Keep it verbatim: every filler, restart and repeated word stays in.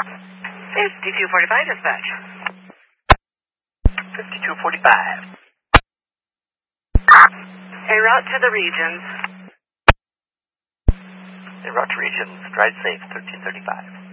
fifty-two forty-five, dispatch. fifty-two forty-five. En route to the regions. En route to regions, drive safe, thirteen thirty-five.